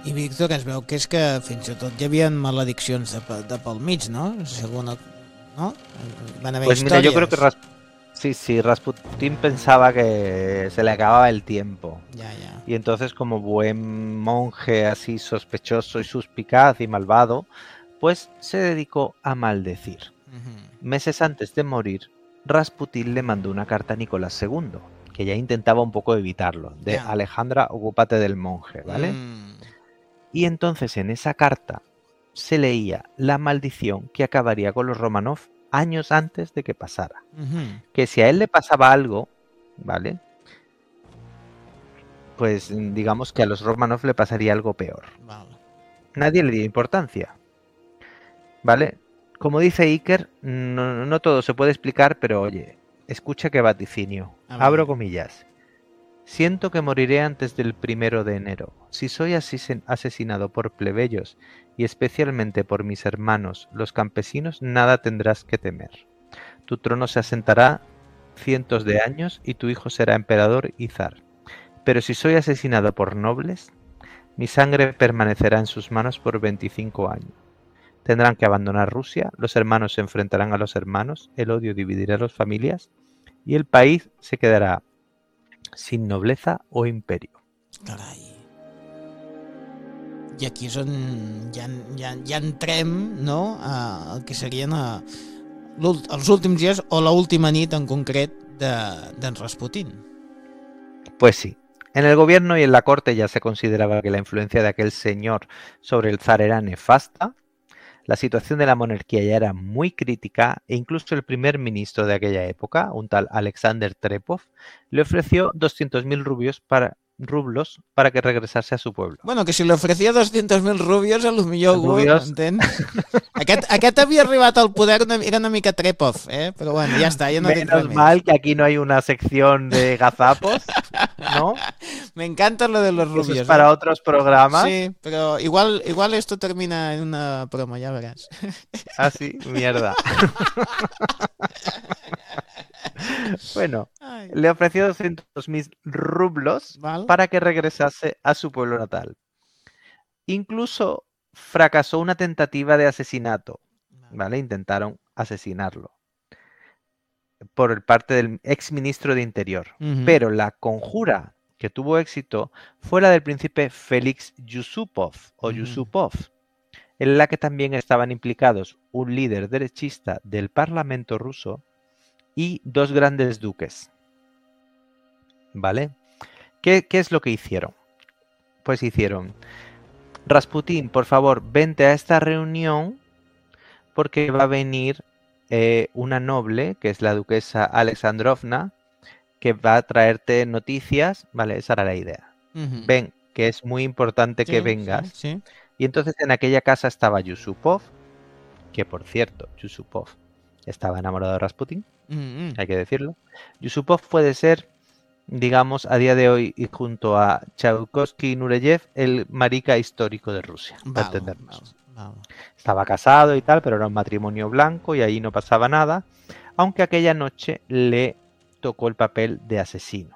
I Víctor, es veu que és que fins i tot hi havia malediccions de pel mig, no? Según ¿no? Van haver Pues mira, yo creo que historias. sí, Rasputín pensaba que se le acababa el tiempo. Ya, ya. Y entonces, como buen monje así sospechoso y suspicaz y malvado, pues se dedicó a maldecir. Meses antes de morir, Rasputín le mandó una carta a Nicolás II, que ya intentaba un poco evitarlo, de Ya. Alejandra, ocúpate del monje, ¿vale? Mm. Y entonces en esa carta se leía la maldición que acabaría con los Romanov años antes de que pasara. Que si a él le pasaba algo, ¿vale? Pues digamos que a los Romanov le pasaría algo peor. Vale. Nadie le dio importancia, ¿vale? Como dice Iker, no todo se puede explicar, pero oye, escucha qué vaticinio. Abro comillas. Siento que moriré antes del 1 de enero. Si soy asesinado por plebeyos y especialmente por mis hermanos, los campesinos, nada tendrás que temer. Tu trono se asentará cientos de años y tu hijo será emperador y zar. Pero si soy asesinado por nobles, mi sangre permanecerá en sus manos por 25 años. Tendrán que abandonar Rusia, los hermanos se enfrentarán a los hermanos, el odio dividirá las familias y el país se quedará sin nobleza o imperio. Carai. I aquí és on ja entrem, no?, al que serien els últims dies o l'última nit en concret d'en Rasputín. Pues sí. En el gobierno y en la corte ya se consideraba que la influencia de aquel señor sobre el zar era nefasta. La situación de la monarquía ya era muy crítica e incluso el primer ministro de aquella época, un tal Alexander Trepov, le ofreció 200.000 rublos para que regresase a su pueblo. Bueno, que si li ofrecia 200.000 rubios, a lo millor algú, Rubios. entens? Aquest havia arribat al poder, era una mica Trepov, pero bueno, ya está, ya no dic res Menos més. mal que aquí no hay una sección de gazapos, ¿no? Me encanta lo de los Eso rubios. es para otros programas. Sí, pero igual esto termina en una promo, ya verás. Ah, sí, mierda. Bueno, Ay. le ofreció 200.000 rublos Val. para que regresase a su pueblo natal. Incluso fracasó una tentativa de asesinato, ¿vale? Intentaron asesinarlo por parte del ex ministro de Interior. Pero la conjura que tuvo éxito fue la del príncipe Félix Yusupov o Yusupov, en la que también estaban implicados un líder derechista del Parlamento ruso y dos grandes duques. ¿Vale? ¿Qué es lo que hicieron? Pues hicieron: Rasputín, por favor, vente a esta reunión porque va a venir una noble, que es la duquesa Alexandrovna, que va a traerte noticias. Vale, esa era la idea. Ven, que es muy importante que vengas. Sí. Y entonces en aquella casa estaba Yusupov, que por cierto, Yusupov estaba enamorado de Rasputín, hay que decirlo. Yusupov puede ser, digamos, a día de hoy, y junto a Tchaikovsky y Nureyev, el marica histórico de Rusia, para entendernos. Estaba casado y tal, pero era un matrimonio blanco y ahí no pasaba nada, aunque aquella noche le tocó el papel de asesino.